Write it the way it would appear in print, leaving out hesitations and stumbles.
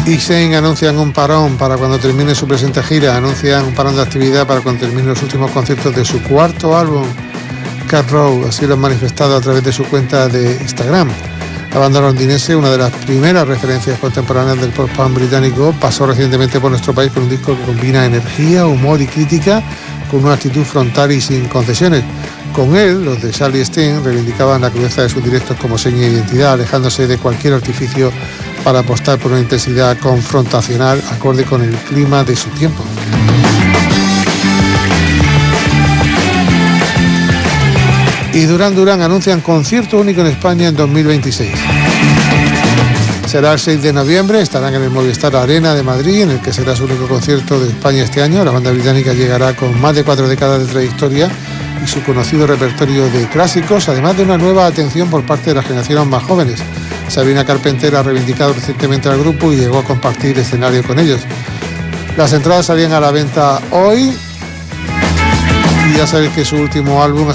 y Zayn anuncian un parón para cuando termine su presente gira. Anuncian un parón de actividad para cuando termine los últimos conciertos de su cuarto álbum, Cat Row. Así lo han manifestado a través de su cuenta de Instagram. La banda londinense, una de las primeras referencias contemporáneas del pop-punk británico, pasó recientemente por nuestro país con un disco que combina energía, humor y crítica con una actitud frontal y sin concesiones. Con él, los de Charlie Steen reivindicaban la crudeza de sus directos como seña de identidad, alejándose de cualquier artificio para apostar por una intensidad confrontacional acorde con el clima de su tiempo. Y Duran Duran anuncian concierto único en España en 2026. Será el 6 de noviembre, estarán en el Movistar Arena de Madrid, en el que será su único concierto de España este año. La banda británica llegará con más de 4 décadas de trayectoria y su conocido repertorio de clásicos, además de una nueva atención por parte de las generaciones más jóvenes. Sabrina Carpenter ha reivindicado recientemente al grupo y llegó a compartir escenario con ellos. Las entradas salían a la venta hoy y ya sabéis que su último álbum